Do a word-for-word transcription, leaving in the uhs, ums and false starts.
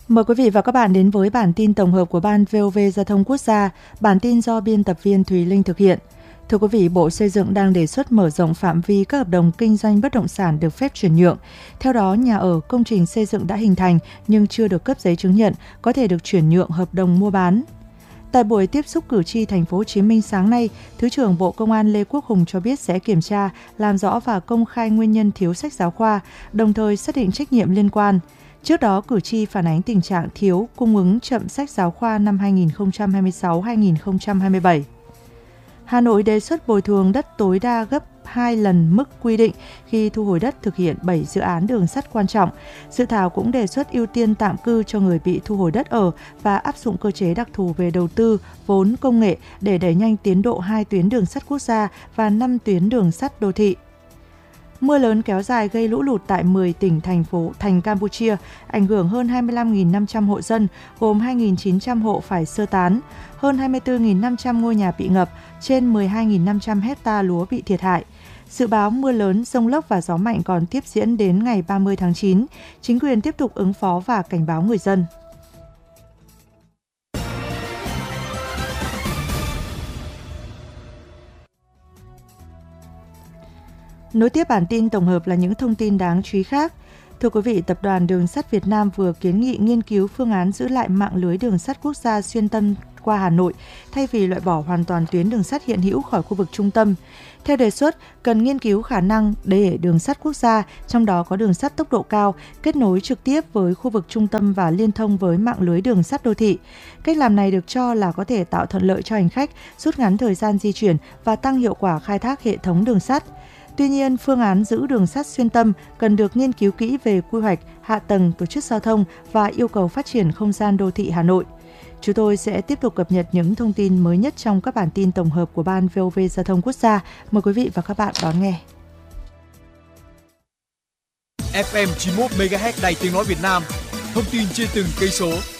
Mời quý vị và các bạn đến với bản tin tổng hợp của Ban vê o vê Giao thông Quốc gia. Bản tin do biên tập viên Thùy Linh thực hiện. Thưa quý vị, Bộ Xây dựng đang đề xuất mở rộng phạm vi các hợp đồng kinh doanh bất động sản được phép chuyển nhượng. Theo đó, nhà ở, công trình xây dựng đã hình thành nhưng chưa được cấp giấy chứng nhận có thể được chuyển nhượng hợp đồng mua bán. Tại buổi tiếp xúc cử tri thành phố Hồ Chí Minh sáng nay, Thứ trưởng Bộ Công an Lê Quốc Hùng cho biết sẽ kiểm tra, làm rõ và công khai nguyên nhân thiếu sách giáo khoa, đồng thời xác định trách nhiệm liên quan. Trước đó, cử tri phản ánh tình trạng thiếu, cung ứng chậm sách giáo khoa năm hai nghìn không trăm hai mươi sáu hai nghìn không trăm hai mươi bảy. Hà Nội đề xuất bồi thường đất tối đa gấp hai lần mức quy định khi thu hồi đất thực hiện bảy dự án đường sắt quan trọng. Dự thảo cũng đề xuất ưu tiên tạm cư cho người bị thu hồi đất ở và áp dụng cơ chế đặc thù về đầu tư, vốn, công nghệ để đẩy nhanh tiến độ hai tuyến đường sắt quốc gia và năm tuyến đường sắt đô thị. Mưa lớn kéo dài gây lũ lụt tại mười tỉnh, thành phố, thành Campuchia, ảnh hưởng hơn hai mươi lăm nghìn năm trăm hộ dân, gồm hai nghìn chín trăm hộ phải sơ tán, hơn hai mươi tư nghìn năm trăm ngôi nhà bị ngập, trên mười hai nghìn năm trăm hecta lúa bị thiệt hại. Dự báo mưa lớn, dông lốc và gió mạnh còn tiếp diễn đến ngày ba mươi tháng chín. Chính quyền tiếp tục ứng phó và cảnh báo người dân. Nối tiếp bản tin tổng hợp là những thông tin đáng chú ý khác. Thưa quý vị, Tập đoàn Đường sắt Việt Nam vừa kiến nghị nghiên cứu phương án giữ lại mạng lưới đường sắt quốc gia xuyên tâm qua Hà Nội, thay vì loại bỏ hoàn toàn tuyến đường sắt hiện hữu khỏi khu vực trung tâm. Theo đề xuất, cần nghiên cứu khả năng để đường sắt quốc gia, trong đó có đường sắt tốc độ cao, kết nối trực tiếp với khu vực trung tâm và liên thông với mạng lưới đường sắt đô thị. Cách làm này được cho là có thể tạo thuận lợi cho hành khách, rút ngắn thời gian di chuyển và tăng hiệu quả khai thác hệ thống đường sắt. Tuy nhiên, phương án giữ đường sắt xuyên tâm cần được nghiên cứu kỹ về quy hoạch, hạ tầng, tổ chức giao thông và yêu cầu phát triển không gian đô thị Hà Nội. Chúng tôi sẽ tiếp tục cập nhật những thông tin mới nhất trong các bản tin tổng hợp của Ban vê o vê Giao thông Quốc gia. Mời quý vị và các bạn đón nghe. ép em chín mươi mốt mê ga héc Đài Tiếng nói Việt Nam, thông tin trên từng cây số.